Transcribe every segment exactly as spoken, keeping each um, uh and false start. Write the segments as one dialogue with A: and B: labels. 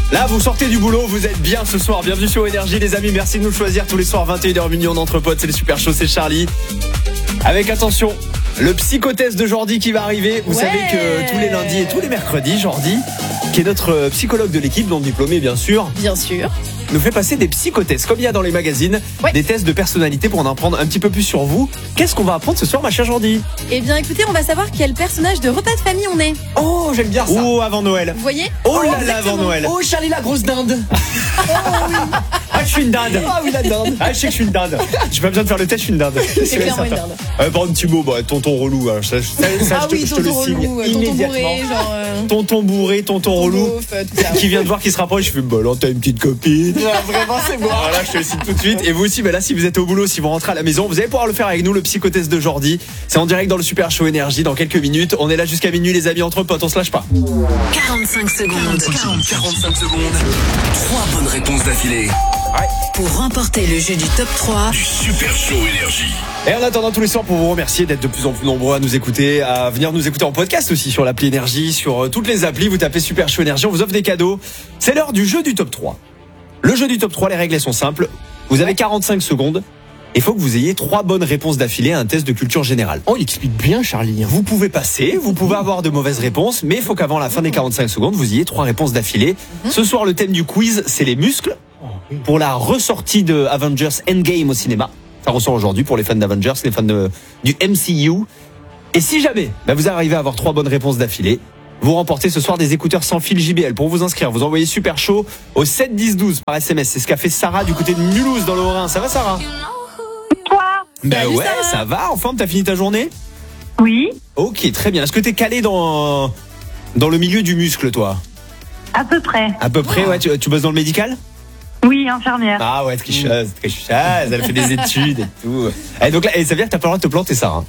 A: Là, vous sortez du boulot, vous êtes bien ce soir. Bienvenue sur Énergie, les amis. Merci de nous choisir tous les soirs, vingt et une heures minuit, on entre potes. C'est le Super Show, c'est Charlie. Avec attention, le psychotest de Jordi qui va arriver. Vous
B: ouais.
A: savez que tous les lundis et tous les mercredis, Jordi, qui est notre psychologue de l'équipe, non diplômé bien sûr,
B: bien sûr,
A: nous fait passer des psychotests, comme il y a dans les magazines,
B: ouais.
A: des tests de personnalité pour en apprendre un petit peu plus sur vous. Qu'est-ce qu'on va apprendre ce soir, ma chère Jordi?
B: Eh bien, écoutez, on va savoir quel personnage de repas de famille on est.
C: Oh, j'aime bien ça.
A: Oh, avant Noël.
B: Vous voyez?
A: Oh là là, avant Noël.
C: Oh, Charlie la grosse dinde.
B: Oh oui.
A: Ah, je suis une dinde.
C: Ah oui, la dinde.
A: Ah, je sais que je suis une dinde. J'ai pas besoin de faire le test, je suis une dinde.
B: C'est clairement une dinde.
A: Euh, par un petit mot, bah, tonton relou. Hein. Ça, ça, ça,
B: ah
A: je,
B: oui,
A: te, je te le
B: tonton
A: signe
B: relou, tonton
A: immédiatement.
B: bourré, genre. Euh...
A: Tonton bourré, tonton relou,
B: beauf, tout ça.
A: qui vient de voir, qui se rapproche. Je fais, bah là, t'as une petite copine.
C: Ah, vraiment, c'est moi.
A: Voilà, je te le signe tout de suite. Et vous aussi, bah là, si vous êtes au boulot, si vous rentrez à la maison, vous allez pouvoir le faire avec nous, le psychotest de Jordi. C'est en direct dans le Super Show Énergie dans quelques minutes. On est là jusqu'à minuit, les amis, entre potes, on se lâche pas.
D: quarante-cinq secondes.
E: quarante-cinq secondes. Trois bonnes réponses d'affilée.
A: Ouais.
D: Pour remporter le jeu du top trois
E: Du Super Show Énergie.
A: Et en attendant tous les soirs, pour vous remercier d'être de plus en plus nombreux à nous écouter, à venir nous écouter en podcast aussi sur l'appli Énergie, sur euh, toutes les applis, vous tapez Super Show Énergie, on vous offre des cadeaux. C'est l'heure du jeu du top trois. Le jeu du top trois, les règles elles sont simples. Vous avez quarante-cinq secondes. Il faut que vous ayez trois bonnes réponses d'affilée à un test de culture générale.
C: Oh, il explique bien, Charlie.
A: Vous pouvez passer, vous pouvez avoir de mauvaises réponses, mais il faut qu'avant la fin des quarante-cinq secondes, vous ayez trois réponses d'affilée. Ce soir, le thème du quiz, c'est les muscles. Pour la ressortie de Avengers Endgame au cinéma. Ça ressort aujourd'hui pour les fans d'Avengers, les fans de, du M C U. Et si jamais bah vous arrivez à avoir trois bonnes réponses d'affilée, vous remportez ce soir des écouteurs sans fil J B L. Pour vous inscrire, vous envoyez Super Show au sept dix douze par S M S. C'est ce qu'a fait Sarah du côté de Mulhouse dans le Haut-Rhin. Ça va, Sarah?
F: Toi?
A: Ben
B: Salut,
A: ouais,
B: Sarah.
A: ça va. En forme, t'as fini ta journée?
F: Oui,
A: Ok, très bien. Est-ce que t'es calé dans, dans le milieu du muscle, toi?
F: à peu près.
A: À peu près, ouais. Tu, tu bosses dans le médical?
F: Oui, infirmière.
A: Ah ouais, tricheuse, tricheuse. Elle fait des études et tout. Et donc là, et ça veut dire que t'as pas le droit de te planter, Sarah?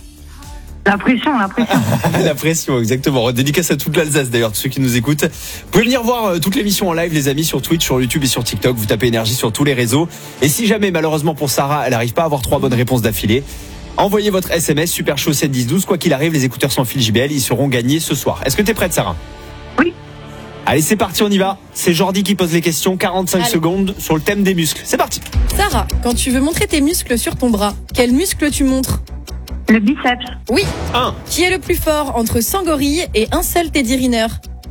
F: La pression, la pression.
A: La pression, exactement. Dédicace à toute l'Alsace d'ailleurs, tous ceux qui nous écoutent. Vous pouvez venir voir euh, toute l'émission en live, les amis, sur Twitch, sur YouTube et sur TikTok. Vous tapez Énergie sur tous les réseaux. Et si jamais, malheureusement pour Sarah, elle n'arrive pas à avoir trois bonnes réponses d'affilée, envoyez votre S M S Super Show sept dix douze. Quoi qu'il arrive, les écouteurs sans fil J B L, ils seront gagnés ce soir. Est-ce que t'es prête, Sarah?
F: Oui.
A: Allez, c'est parti, on y va. C'est Jordi qui pose les questions. quarante-cinq
B: Allez.
A: secondes sur le thème des muscles. C'est parti.
B: Sarah, quand tu veux montrer tes muscles sur ton bras, quel muscle tu montres?
F: Le biceps.
B: Oui.
A: un.
B: Qui est le plus fort entre cent gorilles et un seul Teddy Riner?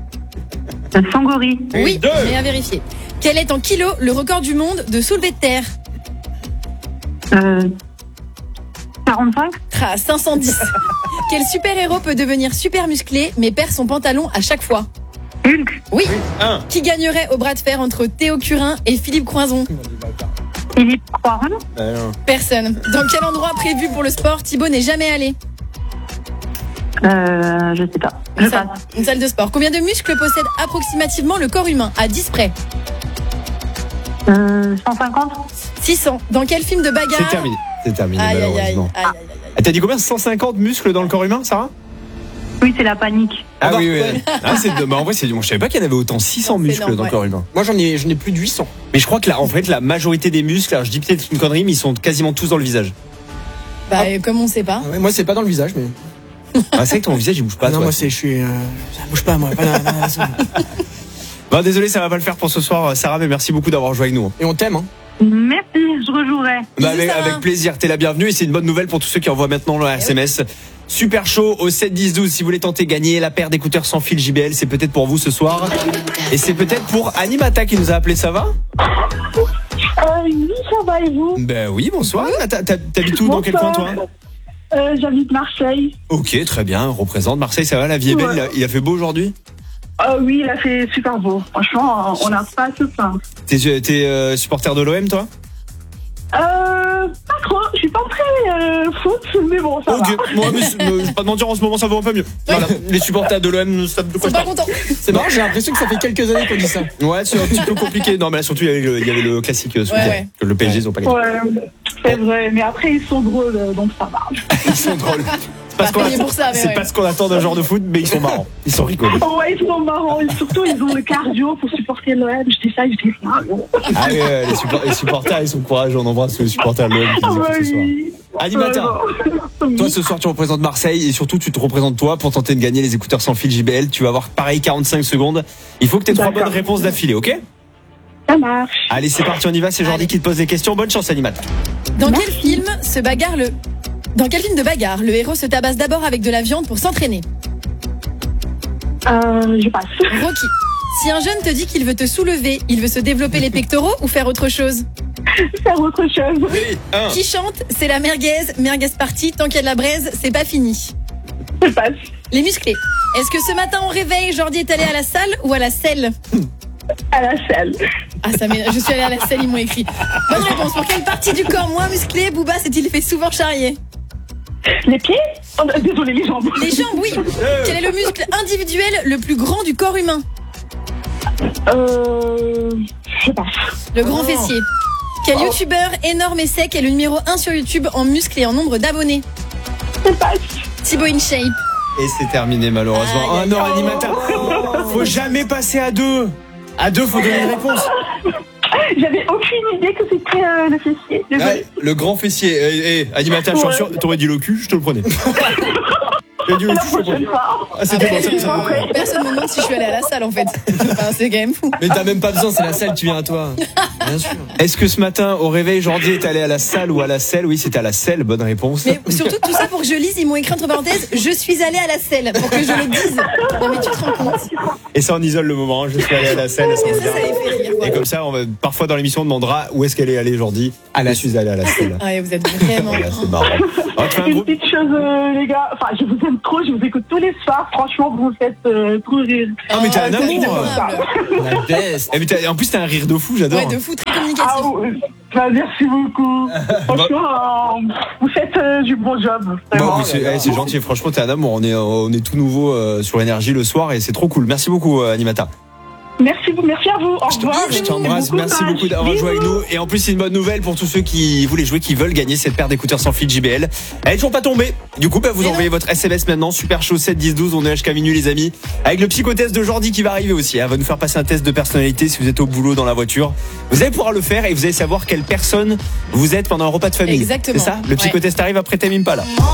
F: Le sangori.
A: Et
B: Oui,
A: deux.
B: mais à vérifier. Quel est en kilos le record du monde de soulevé de terre?
F: Euh, quarante-cinq.
B: Ah, cinq cent dix. Quel super-héros peut devenir super musclé mais perd son pantalon à chaque fois?
F: Hulk.
B: Oui.
A: un.
B: Qui gagnerait au bras de fer entre Théo Curin et Philippe Croison?
F: Philippe Croiron.
B: Personne. Dans quel endroit prévu pour le sport Thibaut n'est jamais allé?
F: Euh, je sais pas. Je
B: Une salle,
F: passe.
B: une salle de sport. Combien de muscles possède approximativement le corps humain à dix près?
F: Euh, cent cinquante.
B: six cents. Dans quel film de bagarre?
A: C'est terminé. C'est terminé,
B: Aïe, aïe, aïe, aïe,
A: malheureusement.
B: aïe, aïe, aïe.
A: Ah, t'as dit combien? cent cinquante muscles dans le corps humain, Sarah?
F: Oui, c'est la panique.
A: Ah
C: Ah
A: oui,
C: bah,
A: oui.
C: ouais.
A: Ah, c'est de... bah, en vrai, c'est... Bon, je savais pas qu'il y en avait autant, six cents
B: Non, c'est
A: muscles
B: énorme,
A: dans le
B: ouais.
A: corps humain.
C: Moi, j'en ai, j'en ai plus de huit cents.
A: Mais je crois que là, en fait, la majorité des muscles, alors je dis peut-être une connerie, mais ils sont quasiment tous dans le visage.
B: Bah, euh, comme on sait pas.
C: Ah ouais, moi, c'est pas dans le visage, mais.
A: Ah, c'est vrai que ton visage, il bouge pas.
C: Ah non,
A: toi.
C: moi, c'est, je suis. Euh, ça bouge pas, moi. Pas dans- dans la zone.
A: Bon, désolé, ça va pas le faire pour ce soir, Sarah, mais merci beaucoup d'avoir joué avec nous.
C: Et on t'aime, hein.
F: Merci, je rejouerai.
A: Bah, avec,
B: Sarah.
A: avec plaisir, t'es la bienvenue et c'est une bonne nouvelle pour tous ceux qui envoient maintenant le S M S. Super chaud au sept dix douze si vous voulez tenter gagner la paire d'écouteurs sans fil J B L, c'est peut-être pour vous ce soir. Et c'est peut-être pour Animata qui nous a appelé, ça va?
G: Euh, oui, ça va et vous?
A: Ben oui, bonsoir. T'as- t'as- T'habites où, dans quel coin, toi?
G: euh, J'habite Marseille.
A: Ok, très bien, représente Marseille, ça va, la vie est belle,
G: Ouais.
A: il a, il a fait beau aujourd'hui?
G: Euh, oui, il a fait super beau. Franchement, on n'a pas à se plaindre.
A: T'es, t'es euh, supporter de l'O M, toi?
G: Euh, pas trop. Je suis pas très euh, foot, mais bon, ça
A: Ok,
G: va.
A: moi, mais, mais, je vais pas te mentir, en ce moment ça va un peu mieux. Voilà, les supporters de l'O M, ça de
B: Ils
A: quoi
B: sont
A: je
B: pas
A: parle.
B: contents.
C: C'est marrant, j'ai l'impression que ça fait quelques années qu'on dit ça.
A: Ouais, c'est un petit peu compliqué. Non, mais là surtout il y avait le, il y avait le classique euh, ce
B: Ouais,
A: week-end,
B: ouais.
A: que le P S G ils ont pas gagné.
G: Ouais, c'est vrai. Mais après, ils sont drôles, euh, donc ça va.
A: Ils sont drôles. C'est pas, ce
B: Pas
A: qu'on
B: payé
A: attend,
B: pour ça, mais
A: c'est
B: ouais.
A: pas ce qu'on attend d'un genre de foot, mais ils sont marrants. Ils sont rigolés.
G: Ouais, ils sont marrants. Et surtout, ils ont le cardio pour supporter l'O M. Je dis ça, je dis rien.
A: Ah ouais, ouais, les, support- les supporters ils sont courageux. On embrasse les supporters de l'O M qui
G: Ah
A: nous écoutent
G: ouais,
A: ce soir.
G: oui.
A: Animata,
G: Ouais,
A: toi ce soir tu représentes Marseille et surtout tu te représentes toi pour tenter de gagner les écouteurs sans fil J B L. Tu vas avoir pareil quarante-cinq secondes. Il faut que tu aies trois
G: D'accord.
A: bonnes réponses d'affilée, ok?
G: Ça marche.
A: Allez, c'est parti, on y va. C'est Jordi
B: Allez.
A: qui te pose des questions. Bonne chance, Animat.
B: Dans quel film se bagarre le... Dans quel film de bagarre, le héros se tabasse d'abord avec de la viande pour s'entraîner?
G: Euh, je passe.
B: Rocky. Si un jeune te dit qu'il veut te soulever, il veut se développer les pectoraux ou faire autre chose?
G: Faire autre chose.
A: Oui, un.
B: Qui chante? C'est la merguez, merguez party, tant qu'il y a de la braise, c'est pas fini.
G: Je passe.
B: Les musclés. Est-ce que ce matin au réveil, Jordi est allé à la salle ou à la selle?
G: À la salle.
B: Ah, ça m'est... Je suis allée à la selle, ils m'ont écrit. Bonne réponse. Pour quelle partie du corps moins musclée Booba s'est-il fait souvent charrier?
G: Les pieds oh, désolé, les jambes.
B: Les jambes, oui. Quel est le muscle individuel le plus grand du corps humain?
G: Euh... Je passe.
B: Le grand fessier. Quel youtubeur énorme et sec est le numéro un sur YouTube en muscles et en nombre d'abonnés?
G: Je passe.
B: Thibaut InShape.
A: Et c'est terminé, malheureusement.
B: Aïe,
A: Oh non, Animata. Faut jamais passer à deux. À deux, faut donner une réponse.
G: J'avais aucune idée que c'était euh, le fessier.
A: Ah,
G: Désolé.
A: le grand fessier. Eh, eh, Animata, je suis
G: Ouais.
A: sûr, t'aurais dit le cul, je te le prenais. J'ai dit le
G: La
A: cul, je te le
G: prochaine
A: prenais.
G: fois.
A: Ah, c'était
B: Ah,
A: bon,
B: bah,
A: c'est bon.
B: Personne me demande si je suis allée à la salle en fait. Enfin, c'est quand même fou.
C: Mais t'as même pas besoin, c'est la salle qui vient à toi. Bien sûr.
A: Est-ce que ce matin, au réveil, Jordi est allé à la salle ou à la selle? Oui, c'était à la selle, bonne réponse.
B: Mais surtout tout ça pour que je lise, ils m'ont écrit entre parenthèses, je suis allée à la selle pour que je le dise. Non mais tu te rends compte?
A: Et ça, on isole le moment. Je suis allé à la selle. Ça
B: Et
A: va
B: ça,
A: bien.
B: ça les fait rire.
A: Et
B: Voilà.
A: comme ça, on va, parfois dans l'émission, on demandera où est-ce qu'elle est allée, Jordi.
C: À la
A: Je suis allé à la selle.
B: Ah, et vous êtes vraiment.
A: Voilà, c'est marrant. On va te faire un
G: Une
A: groupe.
G: petite chose, euh, les gars. Enfin, je vous aime trop, je vous écoute tous les soirs. Franchement, vous me faites euh, trop rire.
A: Ah, mais t'as un
B: c'est
A: amour.
B: adorable.
C: La best.
A: Eh, mais t'as- en plus, t'as un rire de fou, j'adore.
B: Ouais, de fou, très
G: Ah,
B: communicatif.
G: ouais. Bah, merci beaucoup. Franchement, euh, vous faites euh, du bon job.
A: Bon,
G: Vraiment.
A: oui, c'est eh, c'est gentil, franchement, t'es un amour. On est, on est tout nouveau euh, sur l'énergie le soir et c'est trop cool. Merci beaucoup, euh, Animata.
G: Merci, merci à vous. Au revoir.
A: Je t'embrasse,
G: Beaucoup
A: merci
G: courage.
A: beaucoup d'avoir joué avec nous. Et en plus, c'est une bonne nouvelle pour tous ceux qui voulaient jouer, qui veulent gagner cette paire d'écouteurs sans fil J B L. Elle est toujours pas tombée. Du coup, bah, vous
B: Mais
A: envoyez votre S M S maintenant, super chaud sept dix douze, on est jusqu'à minuit les amis. Avec le psychotest de Jordi qui va arriver aussi. Elle va nous faire passer un test de personnalité si vous êtes au boulot, dans la voiture. Vous allez pouvoir le faire et vous allez savoir quelle personne vous êtes pendant un repas de famille.
B: Exactement.
A: C'est ça? Le
B: Ouais.
A: psychotest arrive après Tame Impala.